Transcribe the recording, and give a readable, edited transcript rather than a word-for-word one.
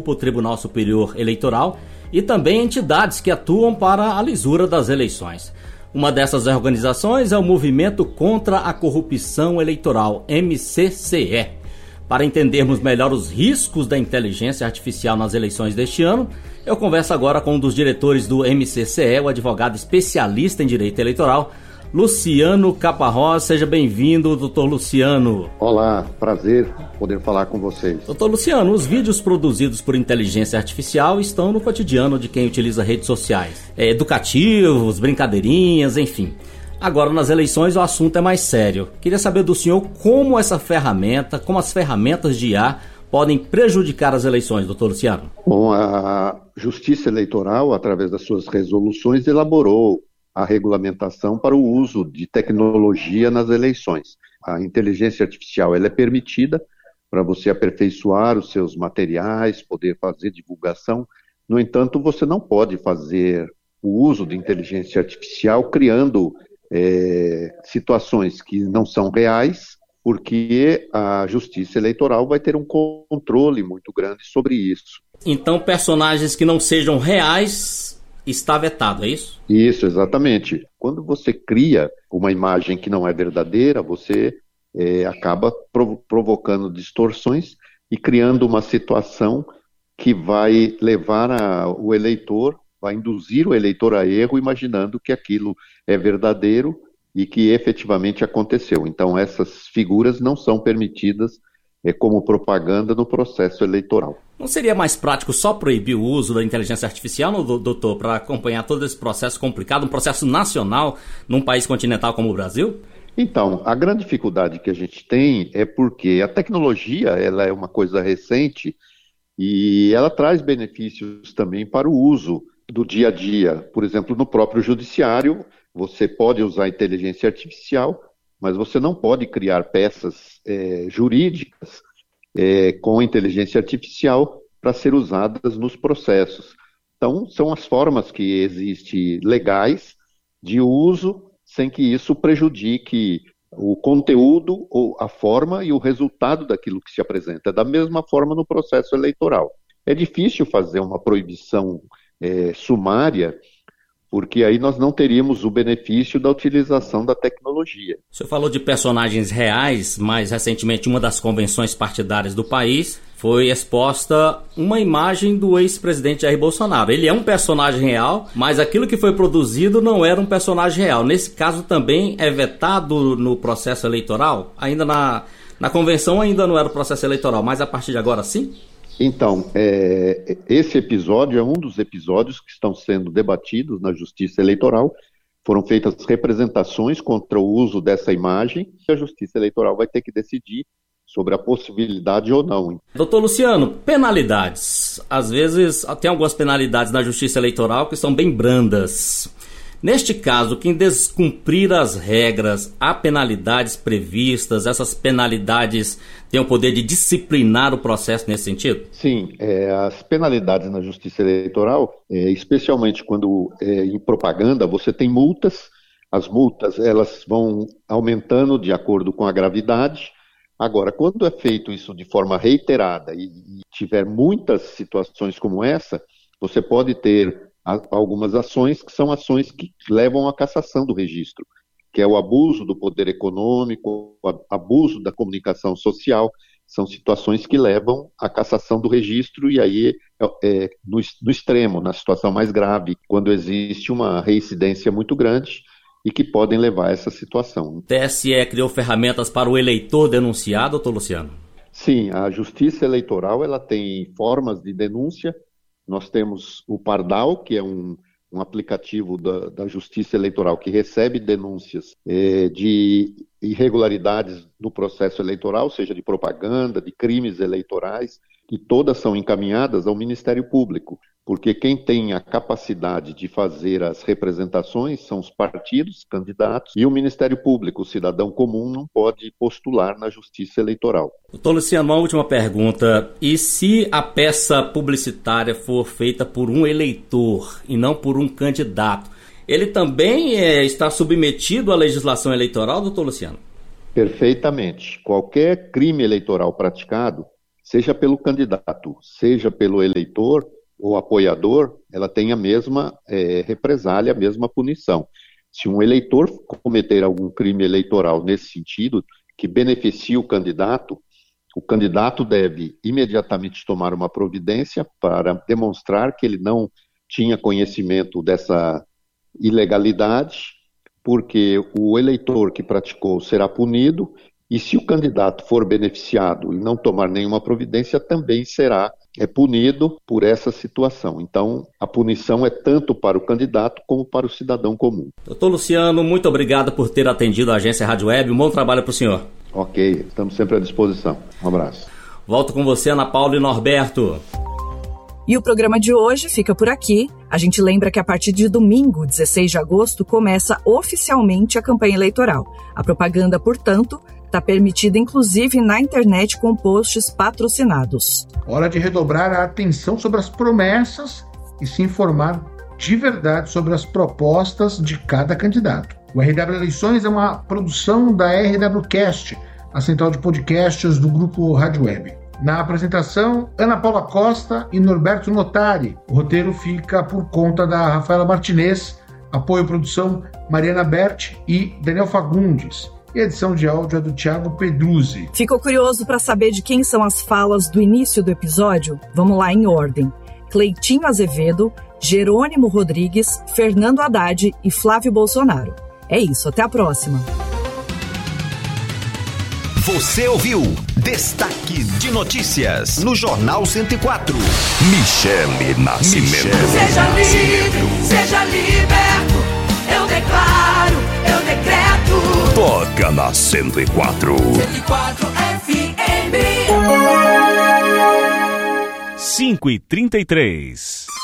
o Tribunal Superior Eleitoral e também entidades que atuam para a lisura das eleições. Uma dessas organizações é o Movimento contra a Corrupção Eleitoral, MCCE. Para entendermos melhor os riscos da inteligência artificial nas eleições deste ano, eu converso agora com um dos diretores do MCCE, o advogado especialista em direito eleitoral, Luciano Caparrós. Seja bem-vindo, doutor Luciano. Olá, prazer poder falar com vocês. Doutor Luciano, os vídeos produzidos por inteligência artificial estão no cotidiano de quem utiliza redes sociais. Educativos, brincadeirinhas, enfim. Agora, nas eleições, o assunto é mais sério. Queria saber do senhor como as ferramentas de IA podem prejudicar as eleições, doutor Luciano. Bom, a Justiça Eleitoral, através das suas resoluções, elaborou a regulamentação para o uso de tecnologia nas eleições. A inteligência artificial ela é permitida para você aperfeiçoar os seus materiais, poder fazer divulgação. No entanto, você não pode fazer o uso de inteligência artificial criando situações que não são reais, porque a Justiça Eleitoral vai ter um controle muito grande sobre isso. Então, personagens que não sejam reais está vetado, é isso? Isso, exatamente. Quando você cria uma imagem que não é verdadeira, você acaba provocando distorções e criando uma situação que vai levar o eleitor, vai induzir o eleitor a erro, imaginando que aquilo é verdadeiro e que efetivamente aconteceu. Então, essas figuras não são permitidas como propaganda no processo eleitoral. Não seria mais prático só proibir o uso da inteligência artificial, doutor, para acompanhar todo esse processo complicado, um processo nacional num país continental como o Brasil? Então, a grande dificuldade que a gente tem é porque a tecnologia ela é uma coisa recente e ela traz benefícios também para o uso do dia a dia. Por exemplo, no próprio judiciário, você pode usar a inteligência artificial, mas você não pode criar peças jurídicas com inteligência artificial para ser usadas nos processos. Então, são as formas que existem legais de uso sem que isso prejudique o conteúdo, ou a forma e o resultado daquilo que se apresenta. Da mesma forma no processo eleitoral. É difícil fazer uma proibição sumária, porque aí nós não teríamos o benefício da utilização da tecnologia. O senhor falou de personagens reais, mas recentemente uma das convenções partidárias do país foi exposta uma imagem do ex-presidente Jair Bolsonaro. Ele é um personagem real, mas aquilo que foi produzido não era um personagem real. Nesse caso também é vetado no processo eleitoral? Ainda na convenção ainda não era o processo eleitoral, mas a partir de agora sim? Então, esse episódio é um dos episódios que estão sendo debatidos na Justiça Eleitoral. Foram feitas representações contra o uso dessa imagem e a Justiça Eleitoral vai ter que decidir sobre a possibilidade ou não. Doutor Luciano, penalidades. Às vezes tem algumas penalidades na Justiça Eleitoral que são bem brandas. Neste caso, quem descumprir as regras, há penalidades previstas? Essas penalidades têm o poder de disciplinar o processo nesse sentido? Sim, as penalidades na Justiça Eleitoral, especialmente quando em propaganda, você tem multas. As multas elas vão aumentando de acordo com a gravidade. Agora, quando é feito isso de forma reiterada e tiver muitas situações como essa, você pode ter algumas ações que são ações que levam à cassação do registro, que é o abuso do poder econômico, o abuso da comunicação social, são situações que levam à cassação do registro e aí no extremo, na situação mais grave, quando existe uma reincidência muito grande e que podem levar a essa situação. O TSE criou ferramentas para o eleitor denunciar, doutor Luciano? Sim, a Justiça Eleitoral ela tem formas de denúncia. Nós temos o Pardal, que é um aplicativo da Justiça Eleitoral que recebe denúncias de irregularidades no processo eleitoral, seja de propaganda, de crimes eleitorais, e todas são encaminhadas ao Ministério Público, porque quem tem a capacidade de fazer as representações são os partidos, candidatos, e o Ministério Público, o cidadão comum, não pode postular na Justiça Eleitoral. Doutor Luciano, uma última pergunta. E se a peça publicitária for feita por um eleitor e não por um candidato, ele também está submetido à legislação eleitoral, doutor Luciano? Perfeitamente. Qualquer crime eleitoral praticado, seja pelo candidato, seja pelo eleitor ou apoiador, ela tem a mesma represália, a mesma punição. Se um eleitor cometer algum crime eleitoral nesse sentido, que beneficie o candidato deve imediatamente tomar uma providência para demonstrar que ele não tinha conhecimento dessa ilegalidade, porque o eleitor que praticou será punido, e se o candidato for beneficiado e não tomar nenhuma providência, também será punido por essa situação. Então, a punição é tanto para o candidato como para o cidadão comum. Doutor Luciano, muito obrigado por ter atendido a Agência Rádio Web. Um bom trabalho para o senhor. Ok, estamos sempre à disposição. Um abraço. Volto com você, Ana Paula e Norberto. E o programa de hoje fica por aqui. A gente lembra que a partir de domingo, 16 de agosto, começa oficialmente a campanha eleitoral. A propaganda, portanto, está permitida inclusive na internet com posts patrocinados. Hora de redobrar a atenção sobre as promessas e se informar de verdade sobre as propostas de cada candidato. O RW Eleições é uma produção da RWCast, a central de podcasts do Grupo Rádio Web. Na apresentação, Ana Paula Costa e Norberto Notari. O roteiro fica por conta da Rafaela Martinez, apoio à produção Mariana Berti e Daniel Fagundes. E a edição de áudio é do Thiago Pedruzzi. Ficou curioso para saber de quem são as falas do início do episódio? Vamos lá em ordem. Cleitinho Azevedo, Jerônimo Rodrigues, Fernando Haddad e Flávio Bolsonaro. É isso, até a próxima. Você ouviu Destaque de Notícias no Jornal 104. Michele Nascimento. Seja livre, seja liberto. Eu declaro, eu decreto. Toca na 104. 104 FM. 5h33.